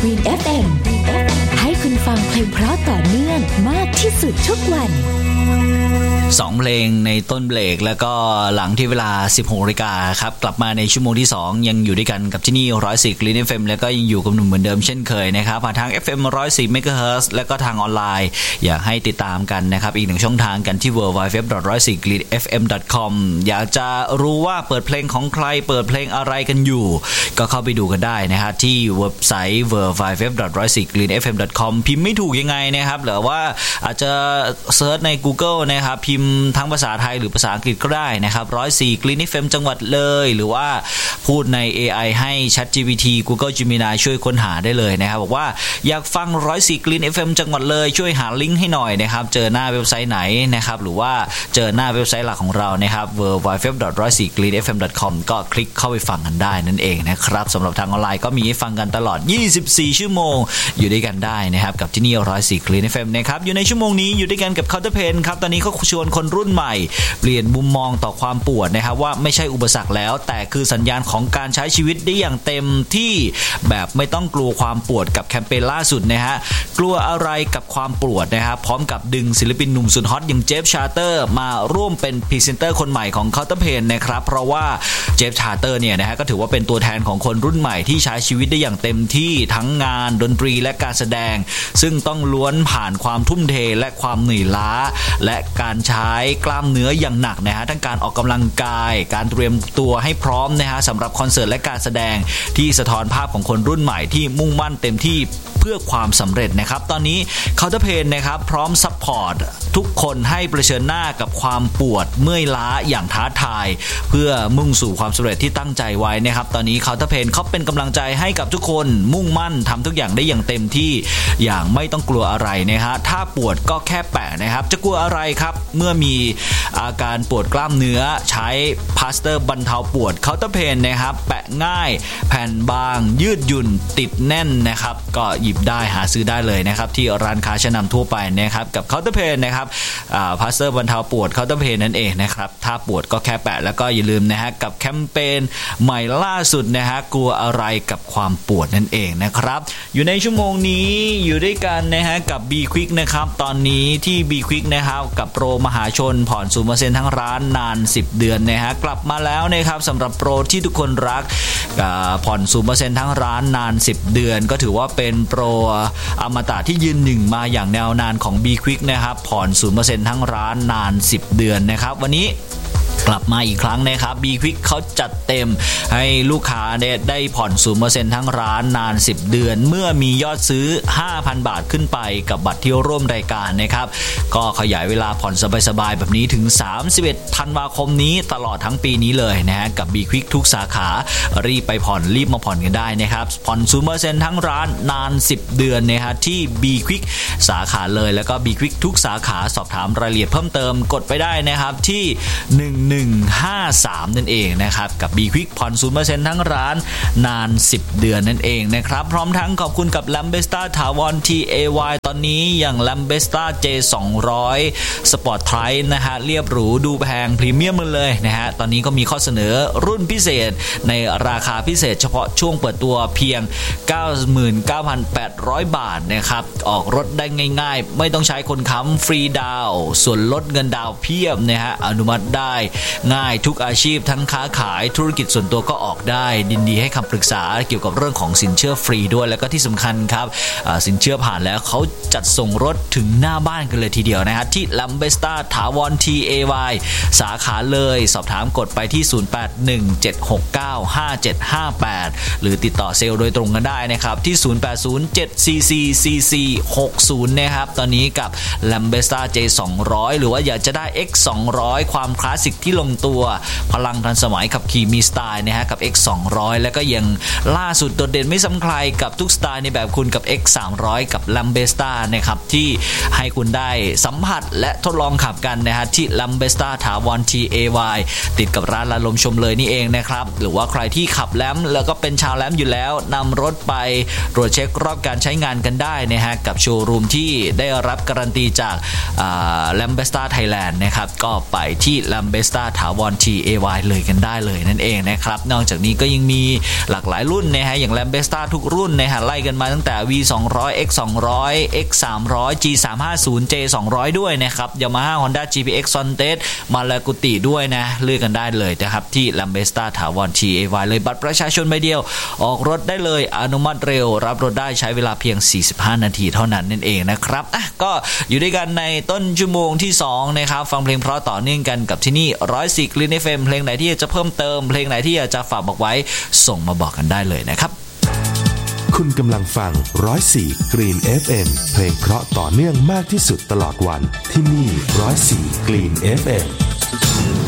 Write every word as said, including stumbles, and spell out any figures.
Green เอฟ เอ็ม ให้คุณฟังเพลงเพราะต่อเนื่องมากที่สุดทุกวันสองเพลงในต้นเบรกแล้วก็หลังที่เวลา สิบหกนาฬิกา นครับกลับมาในชั่วโมงที่สองยังอยู่ด้วยกันกับที่นี่หนึ่งศูนย์สี่ Green เอฟ เอ็ม แล้วก็ยังอยู่กับหนุ่มเหมือนเดิมเช่นเคยนะครับผ่านทาง เอฟ เอ็ม หนึ่งศูนย์สี่ เมกะเฮิรตซ์ แล้วก็ทางออนไลน์อยากให้ติดตามกันนะครับอีกหนึ่งช่องทางกันที่ ดับเบิลยู ดับเบิลยู ดับเบิลยู ดอท หนึ่งศูนย์สี่ กรีน เอฟ เอ็ม ดอท คอม อยากจะรู้ว่าเปิดเพลงของใครเปิดเพลงอะไรกันอยู่ก็เข้าไปดูกันได้นะฮะที่เว็บไซต์ ดับเบิลยู ดับเบิลยู ดับเบิลยู ดอท หนึ่งศูนย์สี่ กรีน เอฟ เอ็ม ดอท คอม พิมพ์ไม่ถูกยังไงนะครับหรือว่าอาจจะเซิร์ชใน Google นะครับพิมพ์ทั้งภาษาไทยหรือภาษาอังกฤษก็ได้นะครับหนึ่งศูนย์สี่ Green เอฟ เอ็ม จังหวัดเลยหรือว่าพูดใน เอ ไอ ให้ ChatGPT Google Gemini ช่วยค้นหาได้เลยนะครับบอกว่าอยากฟังหนึ่งศูนย์สี่ Green เอฟ เอ็ม จังหวัดเลยช่วยหาลิงก์ให้หน่อยนะครับเจอหน้าเว็บไซต์ไหนนะครับหรือว่าเจอหน้าเว็บไซต์หลักของเรานะครับ ดับเบิลยู ดับเบิลยู ดับเบิลยู ดอท หนึ่งศูนย์สี่ กรีน เอฟ เอ็ม ดอท คอม ก็คลิกเข้าไปฟังกันได้นั่นเองนะครับสำหรับทางออนไลน์ก็มีให้ฟังกันตลอดยี่สิบสี่ชั่วโมงอยู่ด้วยกันได้นะครับกับที่นี่หนึ่งศูนย์สี่ Green เอฟ เอ็ม นะครับอยู่ในชั่วโมงนี้อยู่ด้วยกันกับ Counter Pain ครับตอนนี้เขาชวนคนรุ่นใหม่เปลี่ยนมุมมองต่อความปวดนะครับว่าไม่ใช่อุปสรรคแล้วแต่คือสัญญาณของการใช้ชีวิตได้อย่างเต็มที่แบบไม่ต้องกลัวความปวดกับแคมเปญล่าสุดนะฮะกลัวอะไรกับความปวดนะครับพร้อมกับดึงศิลปินหนุ่มสุดฮอตอย่างเจฟชาร์เตอร์มาร่วมเป็นพรีเซนเตอร์คนใหม่ของ Counter Pain นะครับเพราะว่าเจฟชาร์เตอร์เนี่ยนะฮะก็ถือว่าเป็นตัวแทนของคนรุ่นใหม่ที่ใช้ชีวิตได้อย่างเต็มที่ทั้งงานดนตรีและการแสดงซึ่งต้องล้วนผ่านความทุ่มเทและความเหนื่อยล้าและการใช้กล้ามเนื้ออย่างหนักนะฮะทั้งการออกกำลังกายการเตรียมตัวให้พร้อมนะฮะสำหรับคอนเสิร์ตและการแสดงที่สะท้อนภาพของคนรุ่นใหม่ที่มุ่งมั่นเต็มที่เพื่อความสำเร็จนะครับตอนนี้ Counter Pain นะครับพร้อมซัพพอร์ตทุกคนให้เผชิญหน้ากับความปวดเมื่อยล้าอย่างท้าทายเพื่อมุ่งสู่ความสำเร็จที่ตั้งใจไว้นะครับตอนนี้ Counter Pain เขาเป็นกำลังใจให้กับทุกคนมุ่งมั่นทำทุกอย่างได้อย่างเต็มที่อย่างไม่ต้องกลัวอะไรนะฮะถ้าปวดก็แค่แปะนะครับจะกลัวอะไรครับเมื่อมีอาการปวดกล้ามเนื้อใช้พลาสเตอร์บรรเทาปวด Counter Pain นะครับแปะง่ายแผ่นบางยืดหยุ่นติดแน่นนะครับก็หยิบได้หาซื้อได้เลยนะครับที่ร้านค้าชั้นนำทั่วไปนะครับกับ Counter Pain นะครับพลาสเตอร์บรรเทาปวด Counter Pain นั่นเองนะครับถ้าปวดก็แค่แปะแล้วก็อย่าลืมนะฮะกับแคมเปญใหม่ล่าสุดนะฮะกลัวอะไรกับความปวดนั่นเองนะครับอยู่ในชั่วโมงนี้อยู่ด้วยกันนะฮะกับ B Quick นะครับตอนนี้ที่ B Quick นะครับกับโปรมหาชนผ่อน ศูนย์เปอร์เซ็นต์ ทั้งร้านนานสิบเดือนนะฮะกลับมาแล้วนะครับสำหรับโปรที่ทุกคนรักผ่อน ศูนย์เปอร์เซ็นต์ ทั้งร้านนานสิบเดือนก็ถือว่าเป็นโปรอมตะที่ยืนหนึ่งมาอย่างยาวนานของ B Quick นะครับผ่อน ศูนย์เปอร์เซ็นต์ ทั้งร้านนานสิบเดือนนะครับวันนี้กลับมาอีกครั้งนะครับ B Quick เขาจัดเต็มให้ลูกค้าได้ผ่อน ศูนย์เปอร์เซ็นต์ ทั้งร้านนานสิบเดือนเมื่อมียอดซื้อ ห้าพัน บาทขึ้นไปกับบัตรที่ร่วมรายการนะครับก็ขยายเวลาผ่อนสบายๆแบบนี้ถึงสามสิบเอ็ดธันวาคมนี้ตลอดทั้งปีนี้เลยนะฮะกับ B Quick ทุกสาขารีบไปผ่อนรีบมาผ่อนกันได้นะครับผ่อน ศูนย์เปอร์เซ็นต์ ทั้งร้านนานสิบเดือนนะฮะที่ B Quick สาขาเลยแล้วก็ B Quick ทุกสาขาสอบถามรายละเอียดเพิ่มเติมกดไปได้นะครับที่หนึ่งหนึ่งห้าสามนั่นเองนะครับกับ B Quick ผ่อน ศูนย์เปอร์เซ็นต์ ทั้งร้านนานสิบเดือนนั่นเองนะครับพร้อมทั้งขอบคุณกับ Lambesta ถาวร ที เอ วาย ตอนนี้อย่าง Lambesta เจ สองร้อย Sport Tribe นะฮะเรียบหรูดูแพงพรีเมียมเลยนะฮะตอนนี้ก็มีข้อเสนอรุ่นพิเศษในราคาพิเศษเฉพาะช่วงเปิดตัวเพียง เก้าหมื่นเก้าพันแปดร้อย บาทนะครับออกรถได้ง่ายๆไม่ต้องใช้คนค้ำฟรีดาวน์ส่วนลดเงินดาวน์เพียบนะฮะอนุมัติได้ง่ายทุกอาชีพทั้งค้าขายธุรกิจส่วนตัวก็ออกได้ยินดีให้คำปรึกษาเกี่ยวกับเรื่องของสินเชื่อฟรีด้วยแล้วก็ที่สำคัญครับสินเชื่อผ่านแล้วเขาจัดส่งรถถึงหน้าบ้านกันเลยทีเดียวนะฮะที่ Lambesta ถาวร ที เอ วาย สาขาเลยสอบถามกดไปที่ศูนย์ แปด หนึ่ง เจ็ด หก เก้า ห้า เจ็ด ห้า แปดหรือติดต่อเซลล์โดยตรงกันได้นะครับที่ศูนย์ แปด ศูนย์ เจ็ด สี่ สี่ สี่ สี่ หก ศูนย์นะครับตอนนี้กับ Lambesta เจ สองร้อย หรือว่าอยากจะได้ X สองร้อย ความคลาสสิกที่ลงตัวพลังทันสมัยขับขี่มีสไตล์นะฮะกับ X สองร้อย แล้วก็ยังล่าสุดโดดเด่นไม่ซ้ำใครกับทุกสไตล์ในแบบคุณกับ X สามร้อย กับ Lambesta นะครับที่ให้คุณได้สัมผัสและทดลองขับกันนะฮะที่ Lambesta ถาวร ที เอ วาย ติดกับร้านลาลมชมเลยนี่เองนะครับหรือว่าใครที่ขับแลมแล้วก็เป็นชาวแลมอยู่แล้วนำรถไปตรวจเช็ครอบการใช้งานกันได้นะฮะกับโชว์รูมที่ได้รับการันตีจาก Lambesta Thailand นะครับก็ไปที่ Lambesta ถาวร ที เอ วาย เลยกันได้เลยนั่นเองนะครับนอกจากนี้ก็ยังมีหลากหลายรุ่นนะฮะอย่าง Lambesta ทุกรุ่นนะฮะไล่กันมาตั้งแต่ วี สองร้อย เอ็กซ์ สองร้อย เอ็กซ์ สามร้อย จี สามห้าศูนย์ เจ สองร้อย ด้วยนะครับ Yamaha Honda จี พี เอ็กซ์ Sontes Malaguti ด้วยนะเลือกกันได้เลยนะครับที่ Lambesta ถาวร ที เอ วาย เลยบัตรประชาชนใบเดียวออกรถได้เลยอนุมัติเร็วรับรถได้ใช้เวลาเพียงสี่สิบห้านาทีเท่านั้นนั่นเองนะครับอ่ะก็อยู่ด้วยกันในต้นชั่วโมงที่สองนะครับฟังเพลงเพราะต่อเนื่องกันกับที่นี่หนึ่งร้อยสี่ Green เอฟ เอ็ม เพลงไหนที่อยากจะเพิ่มเติมเพลงไหนที่อยากจะฝากบอกไว้ส่งมาบอกกันได้เลยนะครับคุณกำลังฟังหนึ่งร้อยสี่ Green เอฟ เอ็ม เพลงเพราะต่อเนื่องมากที่สุดตลอดวันที่นี่หนึ่งร้อยสี่ Green เอฟ เอ็ม